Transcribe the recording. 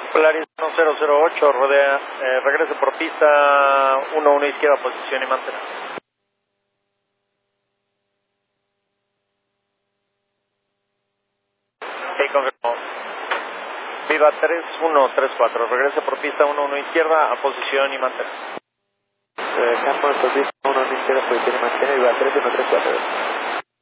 Polaris 1008, rodea, regrese por pista 11 izquierda, posición y mantener. Ok, confirmó. Viva 3134, regrese por pista 11 izquierda, a posición y mantener. Campo por pista 11 izquierda, posición y mantener, Viva 3134.